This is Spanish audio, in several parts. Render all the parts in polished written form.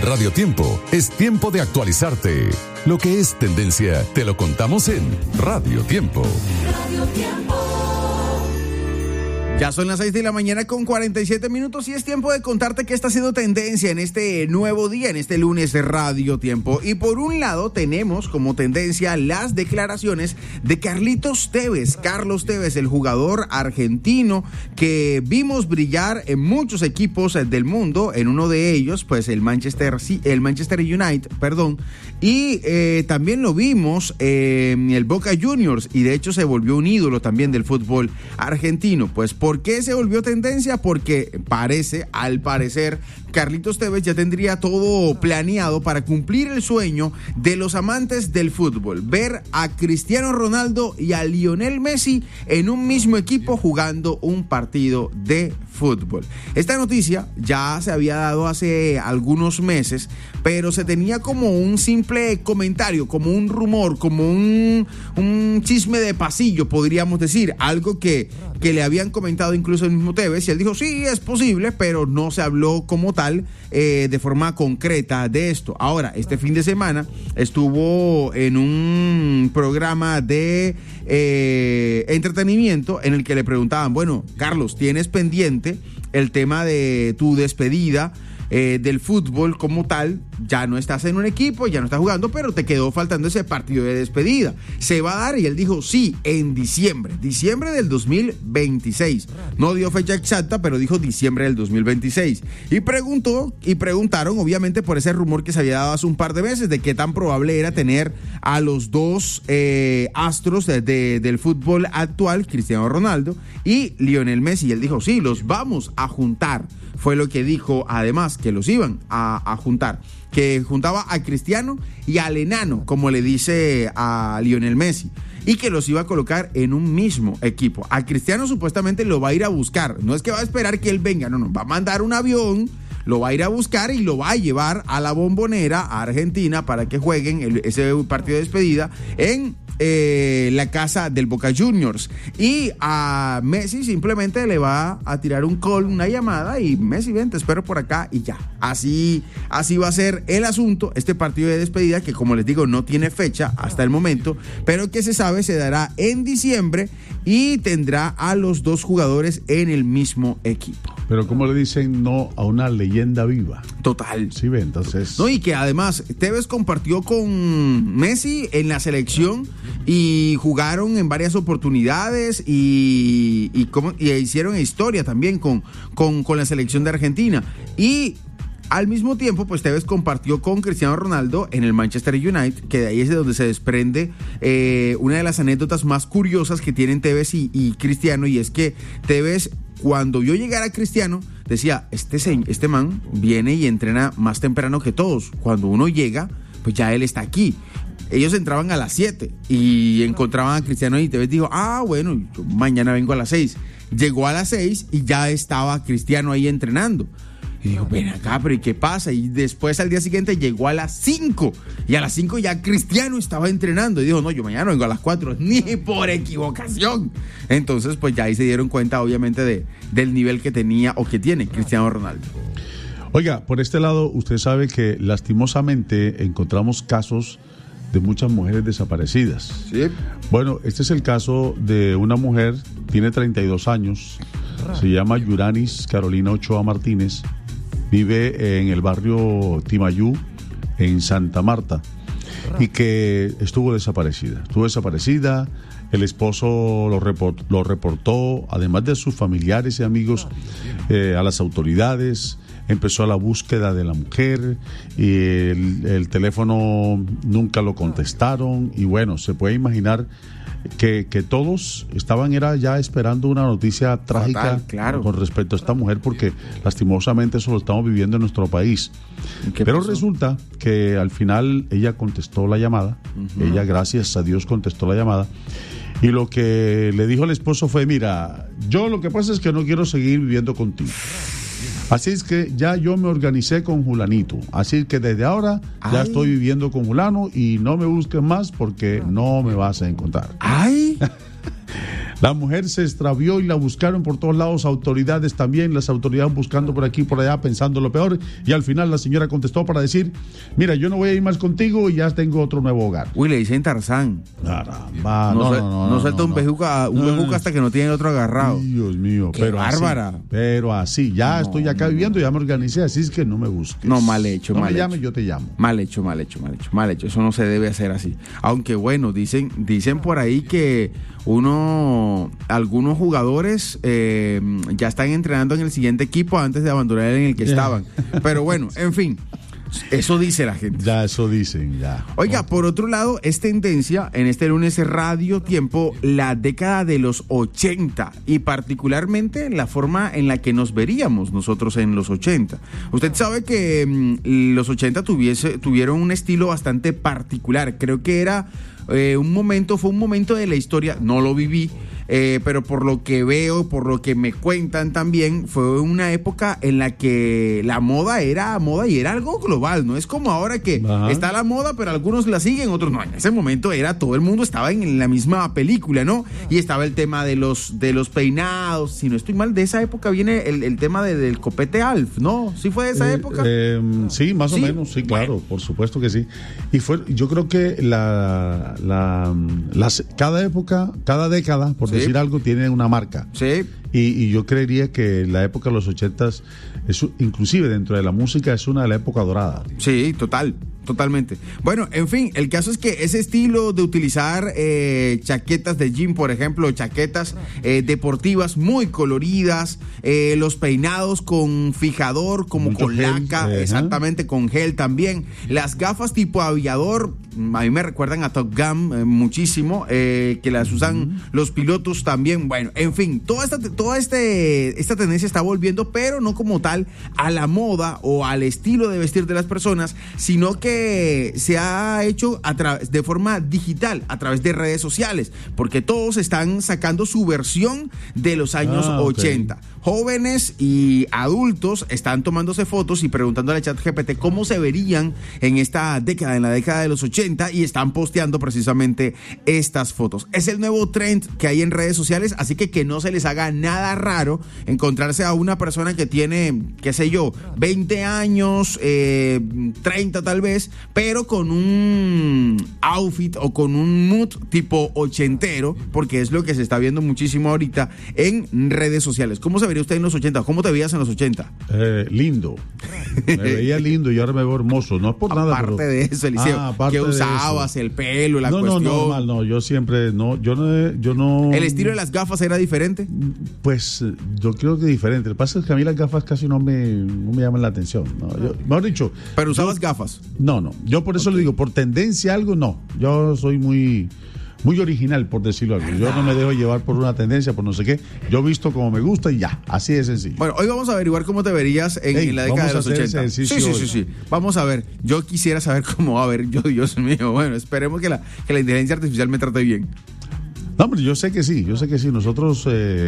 Radio Tiempo, es tiempo de actualizarte. Lo que es tendencia, te lo contamos en Radio Tiempo. Radio Tiempo. Ya son las 6 de la mañana con 47 minutos y es tiempo de contarte qué está haciendo tendencia en este nuevo día, en este lunes de Radio Tiempo. Y por un lado tenemos como tendencia las declaraciones de Carlos Tevez, el jugador argentino que vimos brillar en muchos equipos del mundo, en uno de ellos, pues el Manchester United, y también lo vimos en el Boca Juniors y de hecho se volvió un ídolo también del fútbol argentino. Pues ¿por qué se volvió tendencia? Porque al parecer, Carlitos Tevez ya tendría todo planeado para cumplir el sueño de los amantes del fútbol, ver a Cristiano Ronaldo y a Lionel Messi en un mismo equipo jugando un partido de fútbol. Esta noticia ya se había dado hace algunos meses, pero se tenía como un simple comentario, como un rumor, como un chisme de pasillo, podríamos decir, algo que le habían comentado incluso el mismo Tevez, y él dijo, sí, es posible, pero no se habló como tal de forma concreta de esto. Ahora, este fin de semana estuvo en un programa de entretenimiento en el que le preguntaban, bueno, Carlos, ¿tienes pendiente el tema de tu despedida del fútbol como tal? Ya no estás en un equipo, ya no estás jugando, pero te quedó faltando ese partido de despedida. ¿Se va a dar? Y él dijo, sí, en diciembre del 2026. No dio fecha exacta, pero dijo diciembre del 2026. Y preguntaron, obviamente, por ese rumor que se había dado hace un par de meses, de qué tan probable era tener a los dos astros del fútbol actual, Cristiano Ronaldo y Lionel Messi. Y él dijo, sí, los vamos a juntar. Fue lo que dijo, además, que los iban a juntar, que juntaba a Cristiano y al enano, como le dice a Lionel Messi, y que los iba a colocar en un mismo equipo. A Cristiano supuestamente lo va a ir a buscar, no es que va a esperar que él venga, no, va a mandar un avión, lo va a ir a buscar y lo va a llevar a la Bombonera, a Argentina, para que jueguen ese partido de despedida en la casa del Boca Juniors. Y a Messi simplemente le va a tirar un call, una llamada, y Messi, ven, te espero por acá, y ya. Así va a ser el asunto, este partido de despedida, que como les digo, no tiene fecha hasta el momento, pero que se sabe se dará en diciembre y tendrá a los dos jugadores en el mismo equipo. Pero ¿cómo le dicen no a una leyenda viva? Total. Sí, ve, entonces... No, y que además Tevez compartió con Messi en la selección y jugaron en varias oportunidades y hicieron historia también con la selección de Argentina. Y al mismo tiempo, pues Tevez compartió con Cristiano Ronaldo en el Manchester United, que de ahí es de donde se desprende una de las anécdotas más curiosas que tienen Tevez y Cristiano, y es que Tevez, cuando vio llegar a Cristiano, decía, este man viene y entrena más temprano que todos. Cuando uno llega, pues ya él está aquí. Ellos entraban a las 7 y encontraban a Cristiano y Tevez dijo, bueno, yo mañana vengo a las 6. Llegó a las 6 y ya estaba Cristiano ahí entrenando. Y dijo, ven acá, pero ¿y qué pasa? Y después al día siguiente llegó a las 5. Y a las 5 ya Cristiano estaba entrenando. Y dijo, no, yo mañana vengo a las 4. Ni por equivocación. Entonces, pues ya ahí se dieron cuenta, obviamente, del nivel que tenía o que tiene Cristiano Ronaldo. Oiga, por este lado, usted sabe que lastimosamente encontramos casos de muchas mujeres desaparecidas. Sí. Bueno, este es el caso de una mujer, tiene 32 años, se llama Yuranis Carolina Ochoa Martínez, vive en el barrio Timayú, en Santa Marta, y que estuvo desaparecida. El esposo lo reportó, además de sus familiares y amigos, a las autoridades. Empezó la búsqueda de la mujer y el teléfono nunca lo contestaron, y bueno, se puede imaginar que todos estaban ya esperando una noticia trágica. Total, claro, con respecto a esta mujer, porque lastimosamente eso lo estamos viviendo en nuestro país. Pero pasó? Resulta que al final ella contestó la llamada. Ella, gracias a Dios, contestó la llamada. Y lo que le dijo el esposo fue, mira, yo lo que pasa es que no quiero seguir viviendo contigo. Así es que ya yo me organicé con Julanito. Así que desde ahora ya estoy viviendo con Julano y no me busques más porque no me vas a encontrar. ¡Ay! La mujer se extravió y la buscaron por todos lados, autoridades también, las autoridades buscando por aquí y por allá, pensando lo peor, y al final la señora contestó para decir, mira, yo no voy a ir más contigo y ya tengo otro nuevo hogar. Uy, le dicen Tarzán. Caramba, no suelta un bejuca hasta que no tiene el otro agarrado. Dios mío, Qué bárbara. Así, pero así, ya estoy acá viviendo, ya me organicé, así es que no me busques. No, mal hecho, no mal me hecho. llames, yo te llamo. Mal hecho. Eso no se debe hacer así. Aunque bueno, dicen por ahí que algunos jugadores ya están entrenando en el siguiente equipo antes de abandonar en el que estaban. Pero bueno, en fin. Eso dice la gente. Ya, eso dicen, ya. Oiga, por otro lado, es tendencia en este lunes Radio Tiempo la década de los 80 y particularmente la forma en la que nos veríamos nosotros en los 80. Usted sabe que los 80 tuvieron un estilo bastante particular. Creo que fue un momento de la historia, no lo viví, pero por lo que veo, por lo que me cuentan también, fue una época en la que la moda era moda y era algo global, no es como ahora que está la moda, pero algunos la siguen, otros no. En ese momento todo el mundo estaba en la misma película, ¿no? Y estaba el tema de los peinados, si no estoy mal, de esa época viene el tema del copete Alf, ¿no? ¿Sí fue de esa época? Sí, más o menos, sí, claro, por supuesto que sí. Y yo creo que cada época, cada década, por decir algo, tiene una marca. Sí. Y yo creería que la época de los 80s, inclusive dentro de la música, es una de la época dorada. Sí, totalmente. Bueno, en fin, el caso es que ese estilo de utilizar chaquetas de jean, por ejemplo, chaquetas deportivas muy coloridas, los peinados con fijador, como mucho con gel, laca, exactamente, con gel también, las gafas tipo aviador, a mí me recuerdan a Top Gun muchísimo, que las usan los pilotos también. Bueno, en fin, toda esta tendencia está volviendo, pero no como tal a la moda o al estilo de vestir de las personas, sino que se ha hecho de forma digital, a través de redes sociales, porque todos están sacando su versión de los años 80. Jóvenes y adultos están tomándose fotos y preguntándole a ChatGPT cómo se verían en esta década, en la década de los 80, y están posteando precisamente estas fotos. Es el nuevo trend que hay en redes sociales, así que no se les haga nada raro encontrarse a una persona que tiene, qué sé yo, 20 años, 30 tal vez, pero con un outfit o con un mood tipo ochentero, porque es lo que se está viendo muchísimo ahorita en redes sociales. ¿Cómo se vería usted en los 80? ¿Cómo te veías en los 80? Lindo. Me veía lindo y ahora me veo hermoso. No es por nada. Aparte de eso, Eliseo, ¿qué usabas? El pelo, la cuestión. No, normal, no. Yo siempre, yo no. ¿El estilo de las gafas era diferente? Pues yo creo que diferente. Lo que pasa es que a mí las gafas casi no me llaman la atención. No, mejor dicho. ¿Pero usabas gafas? No. Yo por eso le digo, por tendencia algo, no. Yo soy muy original, por decirlo algo. Yo no me dejo llevar por una tendencia, por no sé qué. Yo visto como me gusta y ya. Así de sencillo. Bueno, hoy vamos a averiguar cómo te verías en la década de los 80. Sí. Vamos a ver. Yo quisiera saber cómo va a ver. Dios mío. Bueno, esperemos que la inteligencia artificial me trate bien. No, hombre, yo sé que sí. Nosotros,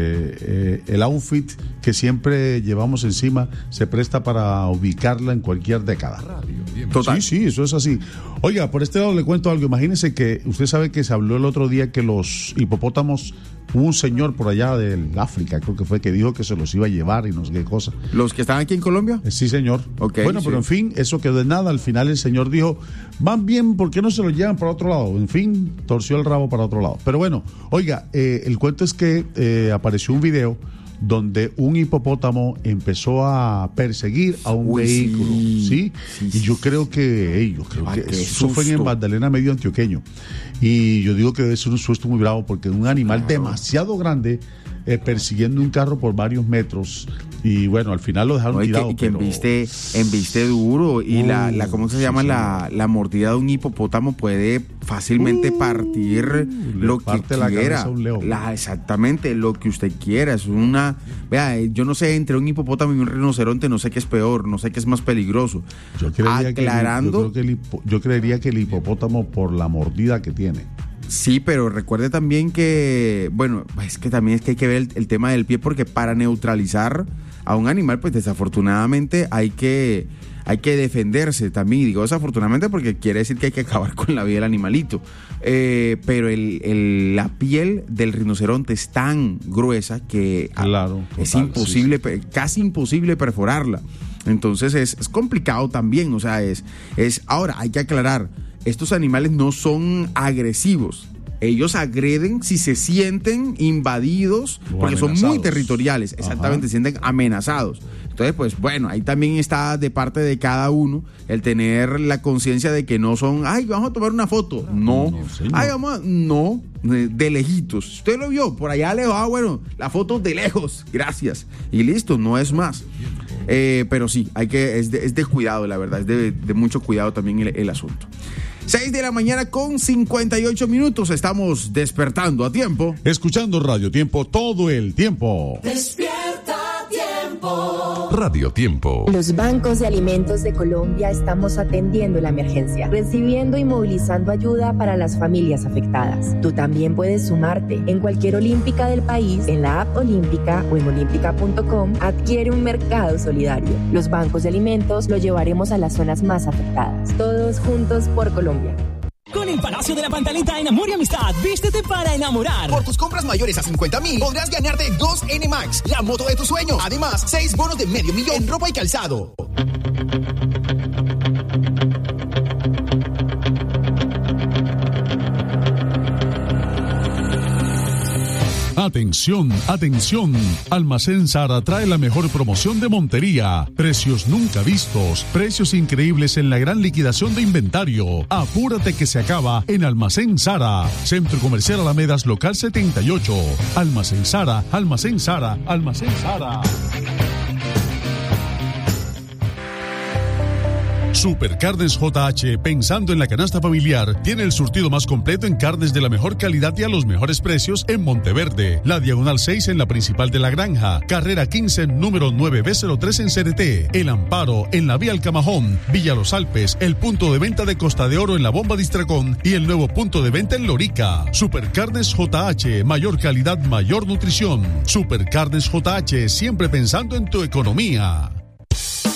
el outfit que siempre llevamos encima se presta para ubicarla en cualquier década. Total. Sí, eso es así. Oiga, por este lado le cuento algo. Imagínense que usted sabe que se habló el otro día que los hipopótamos, hubo un señor por allá del África, creo que fue, que dijo que se los iba a llevar y no sé qué cosa. ¿Los que están aquí en Colombia? Sí, señor. Okay, bueno, pero en fin, eso quedó de nada. Al final el señor dijo, van bien, ¿por qué no se los llevan para otro lado? En fin, torció el rabo para otro lado. Pero bueno, oiga, el cuento es que apareció un video donde un hipopótamo empezó a perseguir a un vehículo, ¿sí? Y yo creo que eso fue en Magdalena Medio Antioqueño. Y yo digo que debe ser un susto muy bravo porque un animal demasiado grande persiguiendo un carro por varios metros. Y bueno, al final lo dejaron tirado. Y que embiste duro. Y la ¿cómo se llama? La mordida de un hipopótamo puede fácilmente partir lo que quiera. Exactamente, lo que usted quiera. Es una. Vea, yo no sé, entre un hipopótamo y un rinoceronte, no sé qué es peor, no sé qué es más peligroso. Yo creería que el hipopótamo, por la mordida que tiene. Sí, pero recuerde también que, bueno, es que también hay que ver el tema del pie, porque para neutralizar a un animal, pues desafortunadamente hay que defenderse también. Digo desafortunadamente porque quiere decir que hay que acabar con la vida del animalito. Pero la piel del rinoceronte es tan gruesa que es imposible, casi imposible perforarla. Entonces es complicado también. O sea, ahora hay que aclarar, estos animales no son agresivos. Ellos agreden si se sienten invadidos, porque son muy territoriales, exactamente, se sienten amenazados. Entonces, pues bueno, ahí también está de parte de cada uno el tener la conciencia de que no son, ay, vamos a tomar una foto. No, ay, de lejitos. Usted lo vio, por allá le va, bueno, la foto de lejos, gracias. Y listo, no es más. Pero sí, es de cuidado, la verdad, es de mucho cuidado también el asunto. 6 de la mañana con 58 minutos. Estamos despertando a tiempo. Escuchando Radio Tiempo todo el tiempo. Despierta Tiempo. Radio Tiempo. Los bancos de alimentos de Colombia estamos atendiendo la emergencia, recibiendo y movilizando ayuda para las familias afectadas. Tú también puedes sumarte. En cualquier olímpica del país, en la app Olímpica o en olímpica.com, adquiere un mercado solidario. Los bancos de alimentos lo llevaremos a las zonas más afectadas. Todos juntos por Colombia. Con el Palacio de la Pantaleta en Amor y Amistad, vístete para enamorar. Por tus compras mayores a 50,000 podrás ganarte 2 NMAX, la moto de tus sueños. Además, 6 bonos de $500,000 en ropa y calzado. Atención, atención. Almacén Sara trae la mejor promoción de Montería. Precios nunca vistos, precios increíbles en la gran liquidación de inventario. Apúrate que se acaba en Almacén Sara. Centro Comercial Alamedas Local 78. Almacén Sara, Almacén Sara, Almacén Sara. Supercarnes JH, pensando en la canasta familiar, tiene el surtido más completo en carnes de la mejor calidad y a los mejores precios en Monteverde, la Diagonal 6 en la Principal de la Granja, Carrera 15, número 9B03 en CNT, El Amparo en la Vía Alcamajón, Villa Los Alpes, el punto de venta de Costa de Oro en la Bomba Distracón y el nuevo punto de venta en Lorica. Supercarnes JH, mayor calidad, mayor nutrición. Supercarnes JH, siempre pensando en tu economía.